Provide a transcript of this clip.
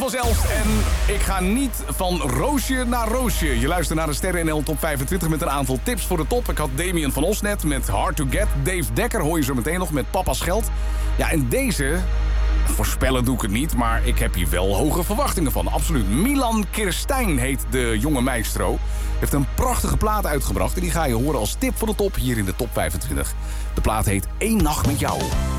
vanzelf. En ik ga niet van roosje naar roosje. Je luistert naar de Sterren NL Top 25 met een aantal tips voor de top. Ik had Damien van Osnet met Hard to Get. Dave Dekker hoor je zo meteen nog met Papa's Geld. Ja, en deze... Voorspellen doe ik het niet, maar ik heb hier wel hoge verwachtingen van. Absoluut. Milan Kirstijn heet de jonge maestro. Heeft een prachtige plaat uitgebracht en die ga je horen als tip voor de top hier in de top 25. De plaat heet 1 Nacht met jou.